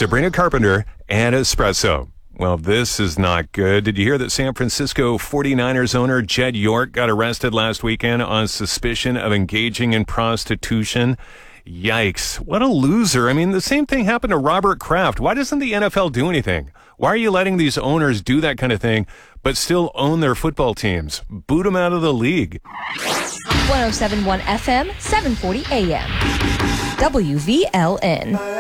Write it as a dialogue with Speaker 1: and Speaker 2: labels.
Speaker 1: Sabrina Carpenter, and espresso. Well, this is not good. Did you hear that San Francisco 49ers owner Jed York got arrested last weekend on suspicion of engaging in prostitution? Yikes. What a loser. I mean, the same thing happened to Robert Kraft. Why doesn't the NFL do anything? Why are you letting these owners do that kind of thing, but still own their football teams? Boot them out of the league.
Speaker 2: 107.1 FM, 740 AM. WVLN.